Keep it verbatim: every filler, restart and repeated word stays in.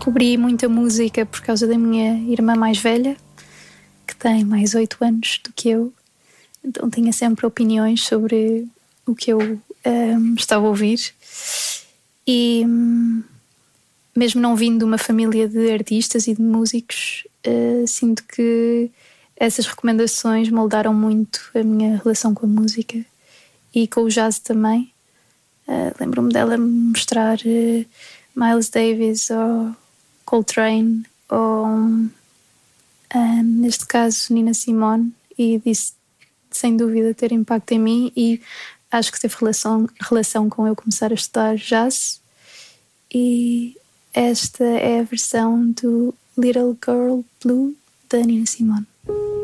descobri muita música por causa da minha irmã mais velha, que tem mais oito anos do que eu. Então tinha sempre opiniões sobre o que eu um, estava a ouvir. E mesmo não vindo de uma família de artistas e de músicos, uh, sinto que essas recomendações moldaram muito a minha relação com a música e com o jazz também. Uh, lembro-me dela me mostrar uh, Miles Davis ou Coltrane ou um, neste caso Nina Simone, e disse sem dúvida ter impacto em mim, e acho que teve relação, relação com eu começar a estudar jazz. E esta é a versão do Little Girl Blue da Nina Simone.